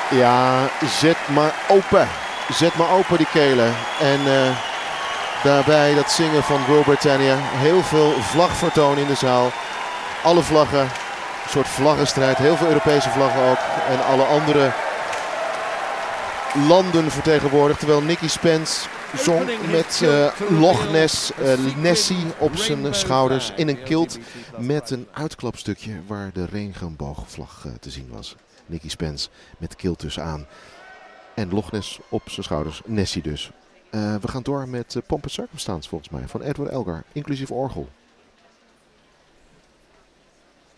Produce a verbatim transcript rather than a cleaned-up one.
Ja, zet maar open. Zet maar open die kelen. En uh, daarbij dat zingen van Rule Britannia. Heel veel vlagvertoon in de zaal. Alle vlaggen. Een soort vlaggenstrijd. Heel veel Europese vlaggen ook. En alle andere landen vertegenwoordigd. Terwijl Nicky Spence zong met uh, Loch Ness, uh, Nessie op zijn schouders in een kilt. Met een uitklapstukje waar de regenboogvlag uh, te zien was. Nicky Spence met de kilt dus aan. En Loch Ness op zijn schouders. Nessie dus. Uh, we gaan door met uh, Pomp and Circumstance volgens mij van Edward Elgar. Inclusief orgel.